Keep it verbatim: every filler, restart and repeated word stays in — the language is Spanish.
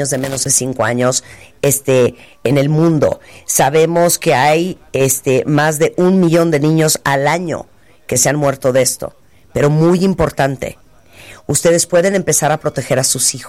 niños de menos de cinco años este, en el mundo. Sabemos que hay este, más de un millón de niños al año que se han muerto de esto. Pero muy importante, ustedes pueden empezar a proteger a sus hijos.